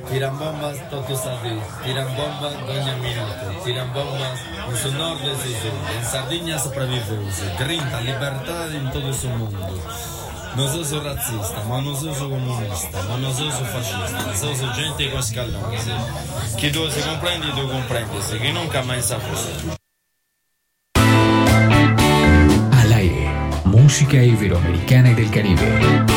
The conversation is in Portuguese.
Tiran bombas todos a vez, tiran bombas doña minuto, tiran bombas en su norte e sul, en Sardegna sopravviveusi, grinta, liberdade in todo esse mundo. Non sono razzista, ma non sono comunista, ma non sono fascista, sono gente con scaloni. Chi tu si comprendi, tu comprendi, che nunca mai saprò. Al aire, música iberoamericana y del Caribe.